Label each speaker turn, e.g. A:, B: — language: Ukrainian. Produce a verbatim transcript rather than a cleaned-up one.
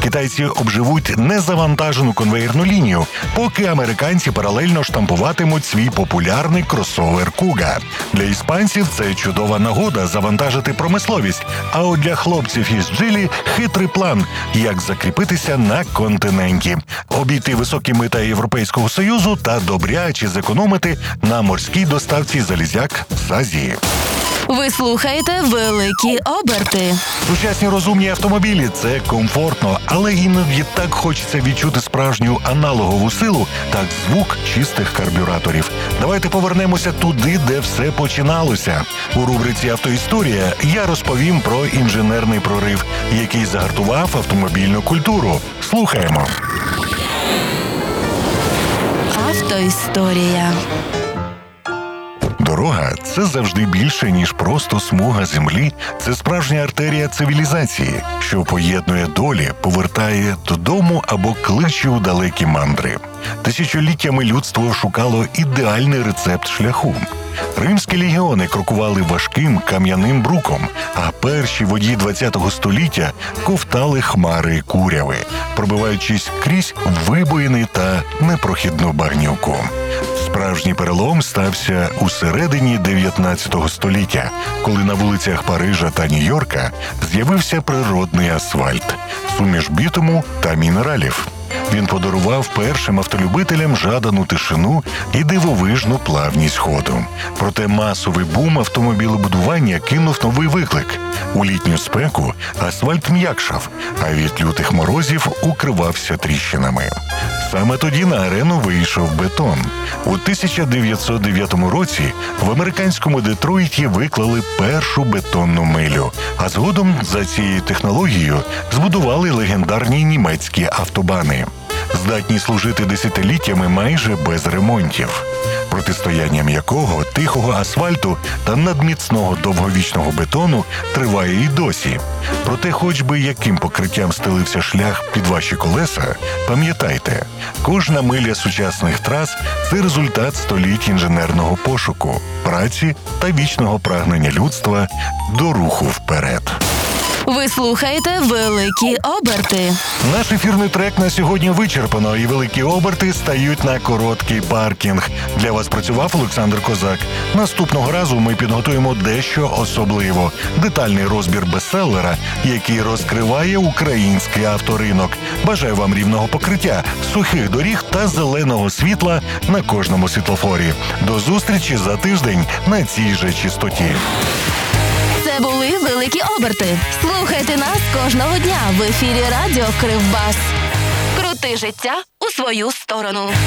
A: Китайці обживуть незавантажену конвеєрну лінію, поки американці паралельно штампуватимуть свій популярний кросовер Kuga. Для іспанців це чудова нагода завантажити промисловість, а от для хлопців із Джилі хитрий план, як закріпитися на континенті, обійти високі мита Європейського Союзу та добряче зекономити на морській доставці залізяк з Азії.
B: Ви слухаєте «Великі оберти».
A: Сучасні розумні автомобілі – це комфортно, але іноді так хочеться відчути справжню аналогову силу та звук чистих карбюраторів. Давайте повернемося туди, де все починалося. У рубриці «Автоісторія» я розповім про інженерний прорив, який загартував автомобільну культуру. Слухаємо.
B: Автоісторія.
A: Дорога – це завжди більше, ніж просто смуга землі. Це справжня артерія цивілізації, що поєднує долі, повертає додому або кличе у далекі мандри. Тисячоліттями людство шукало ідеальний рецепт шляху. Римські легіони крокували важким кам'яним бруком, а перші водії ХХ століття ковтали хмари куряви, пробиваючись крізь вибоїни та непрохідну багнюку. Справжній перелом стався у середині дев'ятнадцятого століття, коли на вулицях Парижа та Нью-Йорка з'явився природний асфальт, суміш бітуму та мінералів. Він подарував першим автолюбителям жадану тишину і дивовижну плавність ходу. Проте масовий бум автомобілебудування кинув новий виклик. У літню спеку асфальт м'якшав, а від лютих морозів укривався тріщинами. Саме тоді на арену вийшов бетон. У тисяча дев'ятсот дев'ятому році в американському Детройті виклали першу бетонну милю, а згодом за цією технологією збудували легендарні німецькі автобани, здатні служити десятиліттями майже без ремонтів. Протистоянням якого тихого асфальту та надміцного довговічного бетону триває і досі. Проте хоч би яким покриттям стелився шлях під ваші колеса, пам'ятайте, кожна миля сучасних трас – це результат століть інженерного пошуку, праці та вічного прагнення людства до руху вперед.
B: Ви слухаєте «Великі оберти».
A: Наш ефірний трек на сьогодні вичерпано, і великі оберти стають на короткий паркінг. Для вас працював Олександр Козак. Наступного разу ми підготуємо дещо особливо. Детальний розбір бестселера, який розкриває український авторинок. Бажаю вам рівного покриття, сухих доріг та зеленого світла на кожному світлофорі. До зустрічі за тиждень на цій же частоті.
B: Це були «Великі оберти». Слухайте нас кожного дня в ефірі радіо «Кривбас». Крути життя у свою сторону.